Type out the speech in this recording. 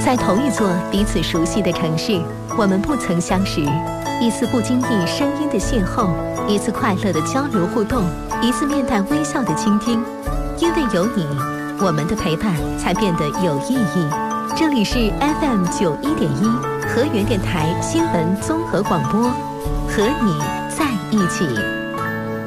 在同一座彼此熟悉的城市，我们不曾相识。一次不经意声音的邂逅，一次快乐的交流互动，一次面带微笑的倾听。因为有你，我们的陪伴才变得有意义。这里是 FM91.1 河源电台新闻综合广播，和你在一起。